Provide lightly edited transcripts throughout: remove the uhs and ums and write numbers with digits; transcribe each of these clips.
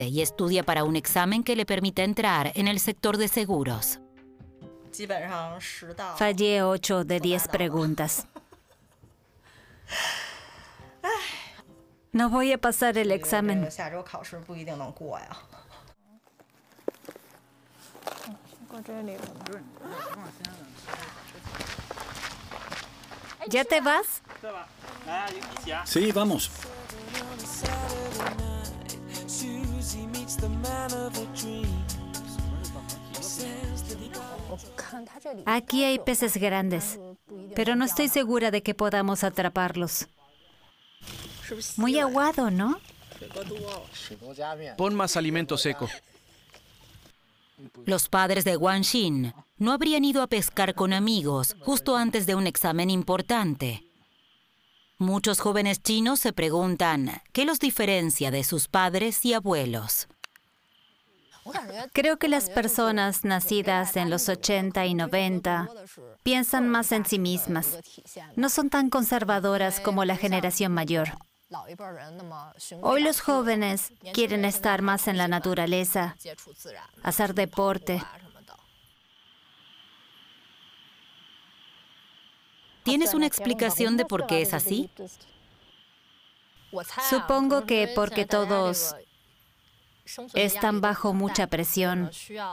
y estudia para un examen que le permita entrar en el sector de seguros. Fallé 8 de 10 preguntas. No voy a pasar el examen. ¿Ya te vas? Sí, vamos. Aquí hay peces grandes, pero no estoy segura de que podamos atraparlos. Muy aguado, ¿no? Pon más alimento seco. Los padres de Wang Xin no habrían ido a pescar con amigos justo antes de un examen importante. Muchos jóvenes chinos se preguntan qué los diferencia de sus padres y abuelos. Creo que las personas nacidas en los 80 y 90 piensan más en sí mismas. No son tan conservadoras como la generación mayor. Hoy los jóvenes quieren estar más en la naturaleza, hacer deporte. ¿Tienes una explicación de por qué es así? Supongo que porque todos están bajo mucha presión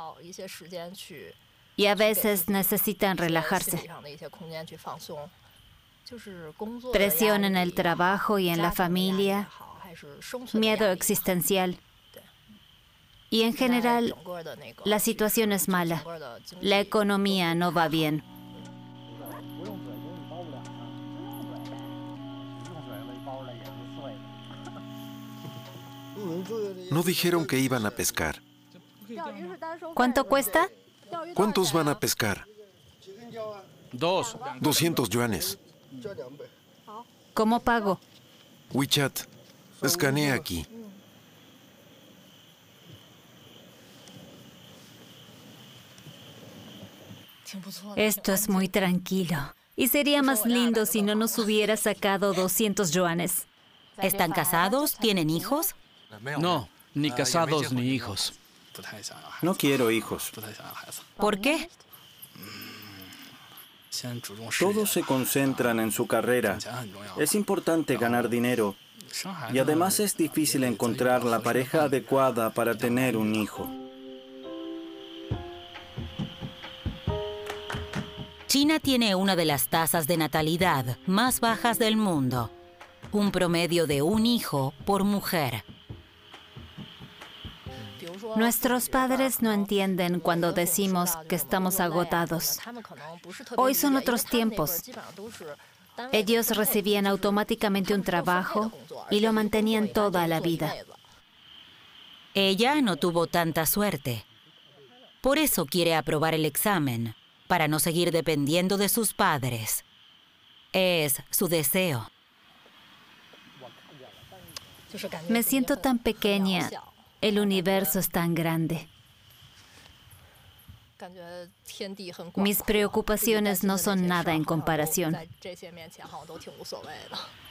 y a veces necesitan relajarse. Presión en el trabajo y en la familia, miedo existencial. Y en general, la situación es mala. La economía no va bien. No dijeron que iban a pescar. ¿Cuánto cuesta? ¿Cuántos van a pescar? 200 yuanes. ¿Cómo pago? WeChat, escanea aquí. Esto es muy tranquilo. Y sería más lindo si no nos hubiera sacado 200 yuanes. ¿Están casados? ¿Tienen hijos? No, ni casados ni hijos. No quiero hijos. ¿Por qué? Todos se concentran en su carrera. Es importante ganar dinero. Y además es difícil encontrar la pareja adecuada para tener un hijo. China tiene una de las tasas de natalidad más bajas del mundo. Un promedio de un hijo por mujer. Nuestros padres no entienden cuando decimos que estamos agotados. Hoy son otros tiempos. Ellos recibían automáticamente un trabajo y lo mantenían toda la vida. Ella no tuvo tanta suerte. Por eso quiere aprobar el examen, para no seguir dependiendo de sus padres. Es su deseo. Me siento tan pequeña. El universo es tan grande. Mis preocupaciones no son nada en comparación.